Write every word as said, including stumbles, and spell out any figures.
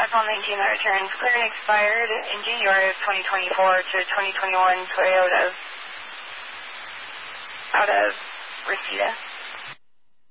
Blackwell nineteen that returns clear and expired in January of twenty twenty-four to twenty twenty-one Toyota out of Reseda.